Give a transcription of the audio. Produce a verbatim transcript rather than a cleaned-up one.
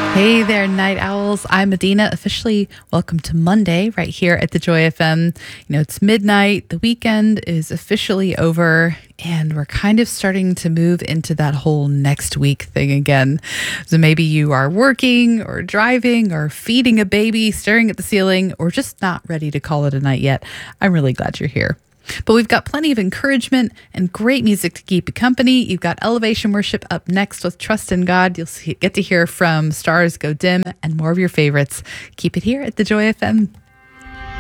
Hey there, night owls. I'm Medina. Officially, welcome to Monday right here at the Joy F M. You know, it's midnight. The weekend is officially over, and we're kind of starting to move into that whole next week thing again. So maybe you are working or driving or feeding a baby, staring at the ceiling, or just not ready to call it a night yet. I'm really glad you're here. But we've got plenty of encouragement and great music to keep you company. You've got Elevation Worship up next with Trust in God. You'll see, get to hear from Stars Go Dim and more of your favorites. Keep it here at the Joy F M.